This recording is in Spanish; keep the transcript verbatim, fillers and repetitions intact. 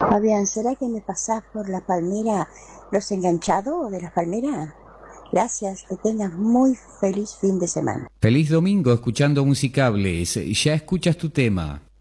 Fabián, ¿será que me pasás por la palmera, los enganchados de la palmera? Gracias, que tengas muy feliz fin de semana. Feliz domingo escuchando Musicables. Ya escuchas tu tema.